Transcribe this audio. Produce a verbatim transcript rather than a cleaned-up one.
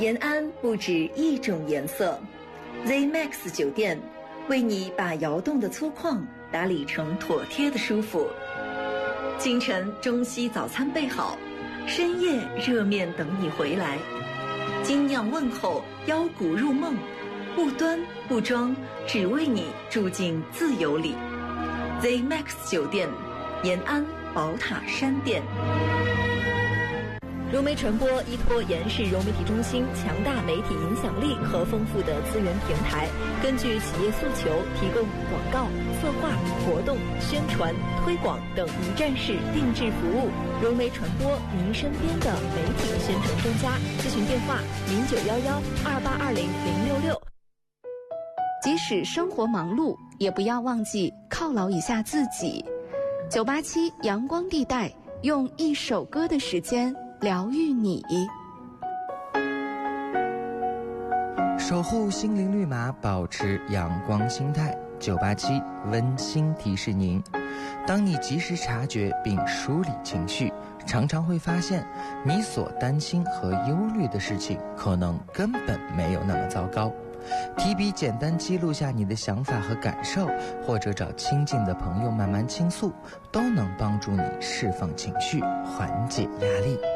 延安不止一种颜色 ，Z Max 酒店为你把摇动的粗犷打理成妥帖的舒服。清晨中西早餐备好，深夜热面等你回来。精酿问候，腰鼓入梦，不端不装，只为你住进自由里。Z Max 酒店，延安宝塔山店。 融媒传播依托延世融媒体中心强大媒体影响力和丰富的资源平台，根据企业诉求提供广告、策划、活动、宣传、推广等一站式定制服务。融媒传播，您身边的媒体宣传专家。咨询电话：零九幺幺二八二零零六六。 即使生活忙碌，也不要忘记犒劳一下自己。九八七阳光地带，用一首歌的时间疗愈你， 守护心灵绿码，保持阳光心态。九八七温馨提示您：当你及时察觉并梳理情绪，常常会发现你所担心和忧虑的事情可能根本没有那么糟糕。提笔简单记录下你的想法和感受，或者找亲近的朋友慢慢倾诉，都能帮助你释放情绪，缓解压力。